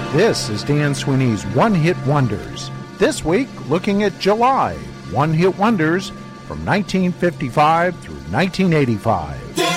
This is Dan Sweeney's One Hit Wonders. This week, looking at July One Hit Wonders from 1955 through 1985.